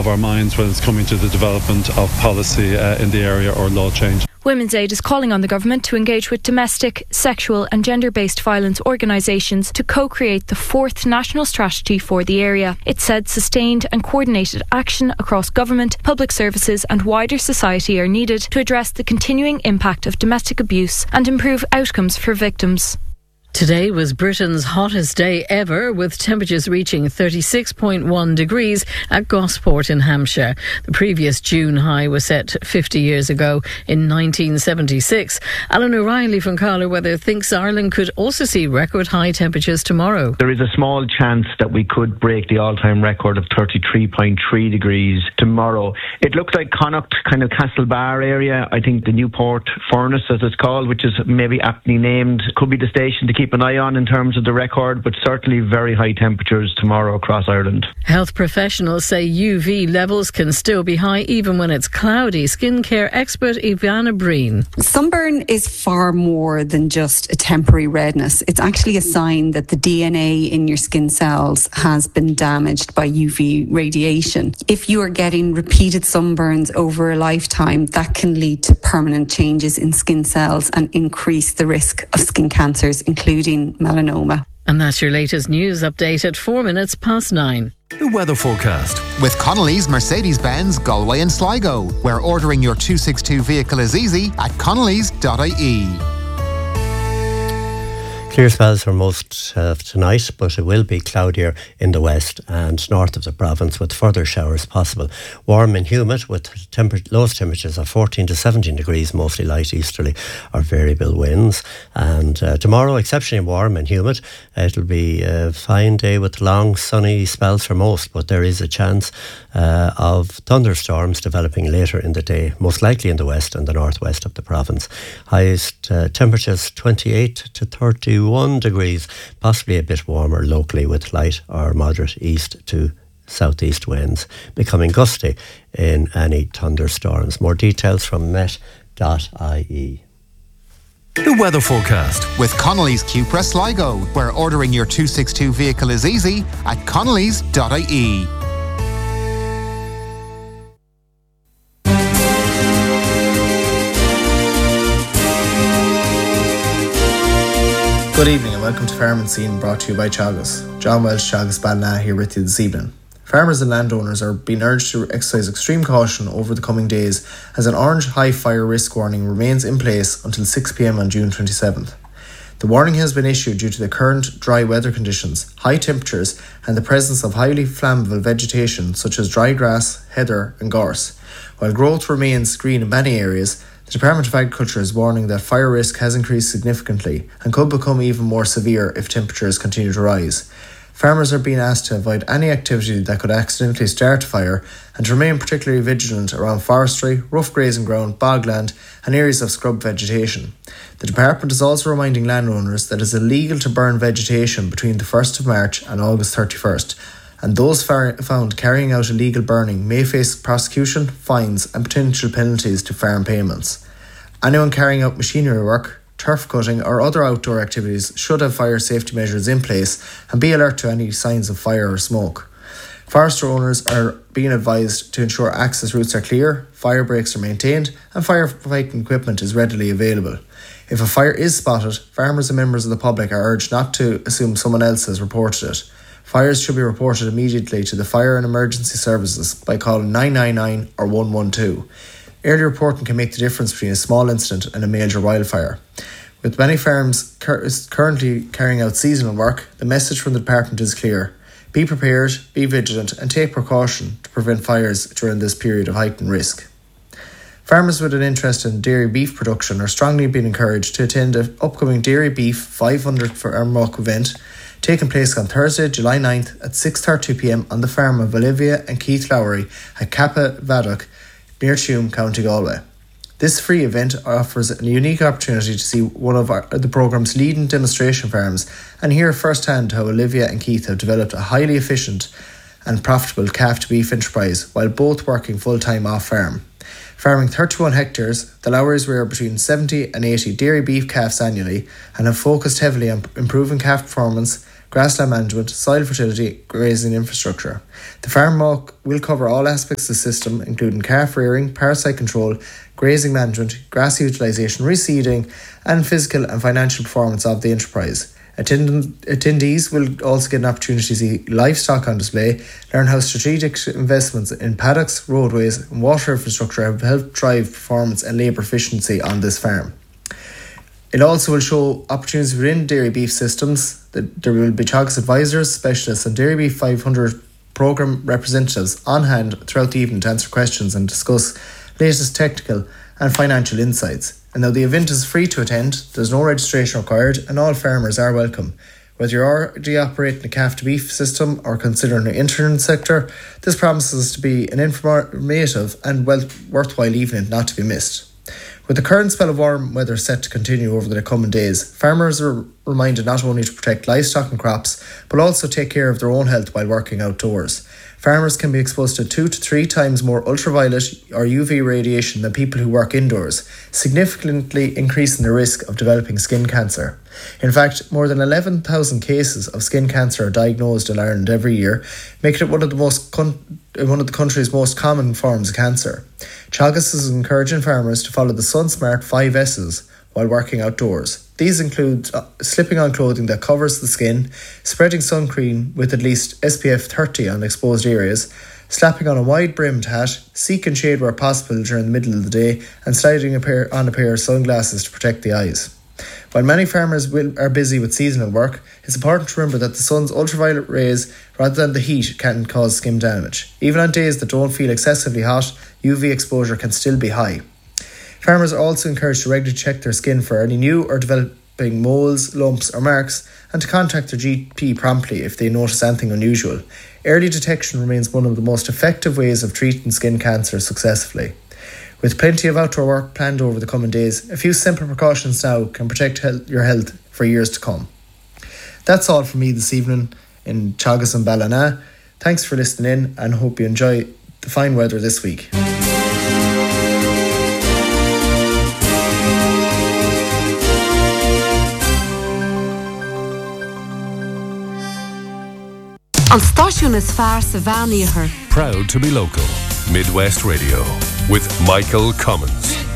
of our minds when it's coming to the development of policy in the area or law change. Women's Aid is calling on the government to engage with domestic, sexual and gender-based violence organisations to co-create the 4th national strategy for the area. It said sustained and coordinated action across government, public services and wider society are needed to address the continuing impact of domestic abuse and improve outcomes for victims. Today was Britain's hottest day ever, with temperatures reaching 36.1 degrees at Gosport in Hampshire. The previous June high was set 50 years ago in 1976. Alan O'Reilly from Carlow Weather thinks Ireland could also see record high temperatures tomorrow. There is a small chance that we could break the all-time record of 33.3 degrees tomorrow. It looks like Connacht, kind of Castlebar area. I think the Newport Furnace, as it's called, which is maybe aptly named, could be the station to keep an eye on in terms of the record, but certainly very high temperatures tomorrow across Ireland. Health professionals say UV levels can still be high even when it's cloudy. Skincare expert Ivana Breen. Sunburn is far more than just a temporary redness. It's actually a sign that the DNA in your skin cells has been damaged by UV radiation. If you are getting repeated sunburns over a lifetime, that can lead to permanent changes in skin cells and increase the risk of skin cancers, including melanoma. And that's your latest news update at 9:04. The weather forecast. With Connolly's Mercedes-Benz Galway and Sligo, where ordering your 262 vehicle is easy at connellys.ie. Clear spells for most of tonight, but it will be cloudier in the west and north of the province with further showers possible. Warm and humid with lowest temperatures of 14 to 17 degrees, mostly light easterly or variable winds. And tomorrow, exceptionally warm and humid. It'll be a fine day with long sunny spells for most, but there is a chance of thunderstorms developing later in the day, most likely in the west and the northwest of the province. Highest temperatures 28 to 31 degrees, possibly a bit warmer locally with light or moderate east to southeast winds, becoming gusty in any thunderstorms. More details from met.ie. The weather forecast. With Connolly's Cupra Sligo, where ordering your 262 vehicle is easy at connellys.ie. Good evening and welcome to Farming Scene, brought to you by Teagasc. John Welsh, Teagasc Ballina here with you this evening. Farmers and landowners are being urged to exercise extreme caution over the coming days as an orange high fire risk warning remains in place until 6 p.m. on June 27th. The warning has been issued due to the current dry weather conditions, high temperatures and the presence of highly flammable vegetation such as dry grass, heather and gorse. While growth remains green in many areas, the Department of Agriculture is warning that fire risk has increased significantly and could become even more severe if temperatures continue to rise. Farmers are being asked to avoid any activity that could accidentally start a fire and to remain particularly vigilant around forestry, rough grazing ground, bogland and areas of scrub vegetation. The department is also reminding landowners that it is illegal to burn vegetation between the 1st of March and August 31st, and those found carrying out illegal burning may face prosecution, fines and potential penalties to farm payments. Anyone carrying out machinery work, turf cutting or other outdoor activities should have fire safety measures in place and be alert to any signs of fire or smoke. Forester owners are being advised to ensure access routes are clear, fire breaks are maintained and firefighting equipment is readily available. If a fire is spotted, farmers and members of the public are urged not to assume someone else has reported it. Fires should be reported immediately to the Fire and Emergency Services by calling 999 or 112. Early reporting can make the difference between a small incident and a major wildfire. With many farms currently carrying out seasonal work, the message from the department is clear. Be prepared, be vigilant and take precaution to prevent fires during this period of heightened risk. Farmers with an interest in dairy beef production are strongly being encouraged to attend the upcoming Dairy Beef 500 Farm Walk event taking place on Thursday, July 9th at 6:30 p.m. on the farm of Olivia and Keith Lowry at Kappa Vaddock, near Tuam, County Galway. This free event offers a unique opportunity to see one of the programme's leading demonstration farms and hear firsthand how Olivia and Keith have developed a highly efficient and profitable calf-to-beef enterprise while both working full-time off-farm. Farming 31 hectares, the Lowrys rear between 70 and 80 dairy beef calves annually and have focused heavily on improving calf performance, grassland management, soil fertility, grazing infrastructure. The farm walk will cover all aspects of the system, including calf rearing, parasite control, grazing management, grass utilisation, reseeding, and physical and financial performance of the enterprise. Attendees will also get an opportunity to see livestock on display, learn how strategic investments in paddocks, roadways and water infrastructure have helped drive performance and labour efficiency on this farm. It also will show opportunities within dairy beef systems. There will be Teagasc advisors, specialists and Dairy Beef 500 programme representatives on hand throughout the evening to answer questions and discuss latest technical and financial insights. And now the event is free to attend, there's no registration required and all farmers are welcome. Whether you're already operating a calf to beef system or considering an intern sector, this promises to be an informative and worthwhile evening not to be missed. With the current spell of warm weather set to continue over the coming days, farmers are reminded not only to protect livestock and crops, but also take care of their own health while working outdoors. Farmers can be exposed to 2 to 3 times more ultraviolet or UV radiation than people who work indoors, significantly increasing the risk of developing skin cancer. In fact, more than 11,000 cases of skin cancer are diagnosed in Ireland every year, making it one of the country's most common forms of cancer. Teagasc is encouraging farmers to follow the SunSmart 5 S's while working outdoors. These include slipping on clothing that covers the skin, spreading sun cream with at least SPF 30 on exposed areas, slapping on a wide-brimmed hat, seeking shade where possible during the middle of the day, and sliding on a pair of sunglasses to protect the eyes. While many farmers are busy with seasonal work, it's important to remember that the sun's ultraviolet rays, rather than the heat, can cause skin damage. Even on days that don't feel excessively hot, UV exposure can still be high. Farmers are also encouraged to regularly check their skin for any new or developing moles, lumps or marks, and to contact their GP promptly if they notice anything unusual. Early detection remains one of the most effective ways of treating skin cancer successfully. With plenty of outdoor work planned over the coming days, a few simple precautions now can protect your health for years to come. That's all from me this evening in Teagasc and Ballina. Thanks for listening in and hope you enjoy the fine weather this week. An stáisiún is fearr sa bhean iarthar. Proud to be local. Midwest Radio with Michael Cummins.